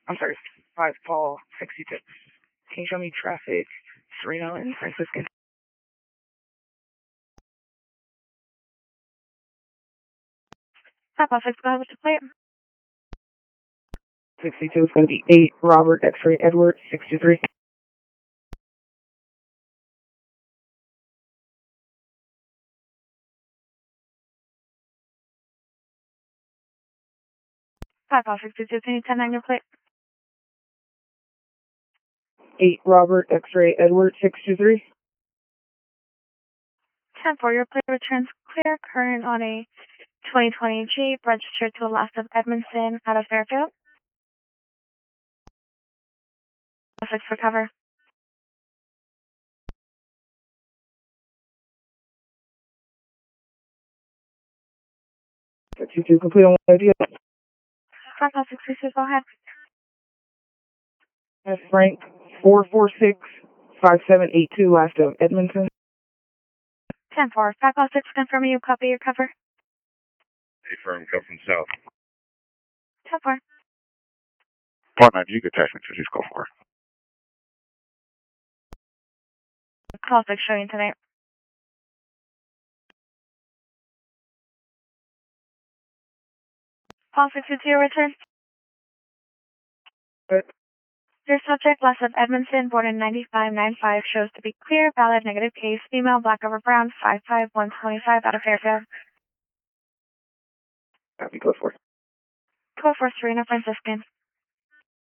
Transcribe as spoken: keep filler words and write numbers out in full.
I'm sorry, five Paul sixty-six. Can you show me traffic, Sereno and Franciscan? five Paul six, go ahead with the plate. sixty-two is going to be eight Robert X-ray Edward sixty-three. five Paul sixty-two, can you ten nine your plate? eight Robert X-ray Edward sixty-three. ten four, your plate returns clear current on a twenty twenty Jeep registered to the last of Edmondson out of Fairfield. six for cover. sixty-two complete on one idea. five Paul sixty-two, go ahead. That's Frank four four six five seven eight two last of Edmondson. ten four, five Paul six, confirming you copy your cover. A firm come from south. ten four. Part nine, you can attachment to this call for. Call six showing tonight. Paul sixty-two, return. What? Your subject, last of Edmondson, born in ninety-five ninety-five, shows to be clear, valid, negative case, female, black over brown, five five one twenty-five, out of Fairfield. Copy, code four. Code for Sereno Franciscan.